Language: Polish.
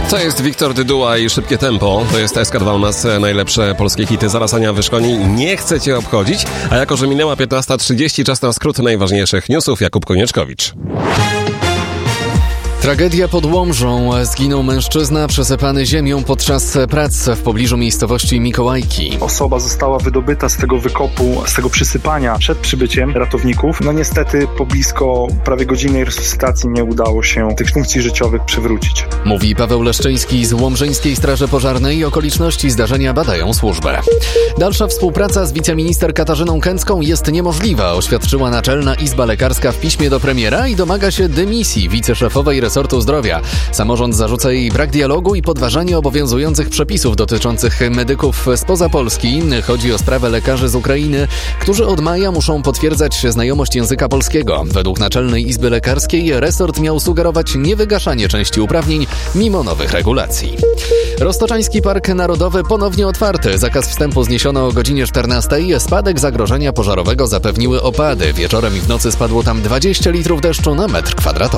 To jest Wiktor Dyduła i Szybkie Tempo. To jest SK2 u nas najlepsze polskie hity. Zaraz Ania wyszkoli. Nie chcę cię obchodzić. A jako, że minęła 15:30, czas na skrót najważniejszych newsów. Jakub Konieczkowicz. Tragedia pod Łomżą. Zginął mężczyzna przesypany ziemią podczas prac w pobliżu miejscowości Mikołajki. Osoba została wydobyta z tego wykopu, z tego przysypania przed przybyciem ratowników. Niestety po blisko prawie godzinnej resuscytacji nie udało się tych funkcji życiowych przywrócić. Mówi Paweł Leszczyński z Łomżyńskiej Straży Pożarnej. Okoliczności zdarzenia badają służbę. Dalsza współpraca z wiceminister Katarzyną Kęcką jest niemożliwa, oświadczyła Naczelna Izba Lekarska w piśmie do premiera i domaga się dymisji wiceszefowej resortu zdrowia. Samorząd zarzuca jej brak dialogu i podważanie obowiązujących przepisów dotyczących medyków spoza Polski. Chodzi o sprawę lekarzy z Ukrainy, którzy od maja muszą potwierdzać znajomość języka polskiego. Według Naczelnej Izby Lekarskiej resort miał sugerować niewygaszanie części uprawnień mimo nowych regulacji. Roztoczański Park Narodowy ponownie otwarty. Zakaz wstępu zniesiono o godzinie 14:00. Spadek zagrożenia pożarowego zapewniły opady. Wieczorem i w nocy spadło tam 20 litrów deszczu na metr kwadratowy.